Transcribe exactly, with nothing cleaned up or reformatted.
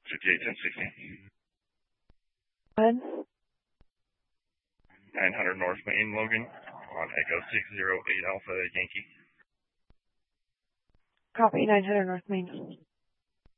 fifty-eight ten sixty. Go ahead. nine hundred North Main, Logan, on Echo six zero eight Alpha Yankee. Copy, nine hundred North Main.